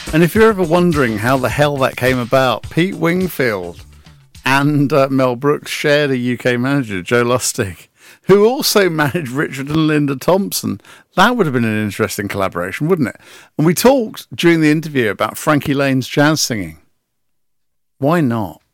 And if you're ever wondering how the hell that came about, Pete Wingfield and Mel Brooks shared a UK manager, Joe Lustig, who also managed Richard and Linda Thompson. That would have been an interesting collaboration, wouldn't it? And we talked during the interview about Frankie Lane's jazz singing. Why not?